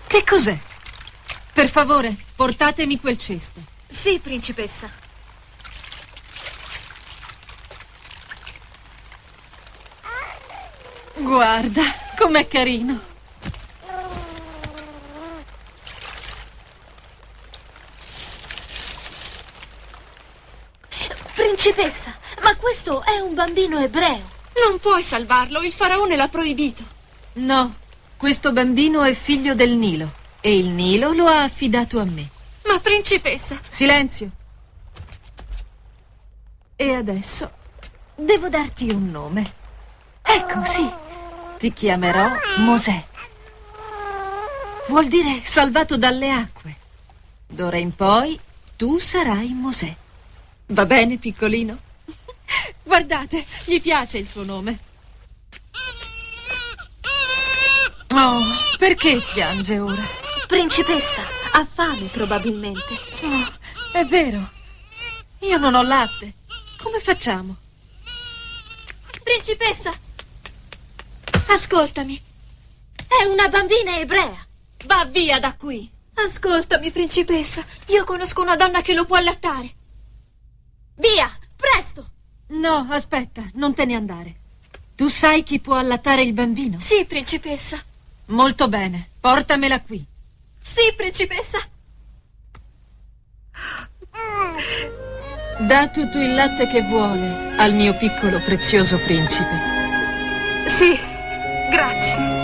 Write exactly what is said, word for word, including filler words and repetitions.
Che cos'è? Per favore, portatemi quel cesto. Sì, principessa. Guarda, com'è carino. Principessa, ma questo è un bambino ebreo. Non puoi salvarlo, il faraone l'ha proibito. No, questo bambino è figlio del Nilo e il Nilo lo ha affidato a me. Ma principessa... Silenzio. E adesso devo darti un nome. Ecco, sì, ti chiamerò Mosè. Vuol dire salvato dalle acque. D'ora in poi tu sarai Mosè. Va bene, piccolino? Guardate, gli piace il suo nome. Oh, perché piange ora? Principessa, ha fame probabilmente. Oh, è vero. Io non ho latte. Come facciamo? Principessa, ascoltami. È una bambina ebrea. Va via da qui. Ascoltami, principessa. Io conosco una donna che lo può allattare. Via, presto! No, aspetta, non te ne andare. Tu sai chi può allattare il bambino? Sì, principessa. Molto bene, portamela qui. Sì, principessa. Dà tutto il latte che vuole al mio piccolo prezioso principe. Sì, grazie.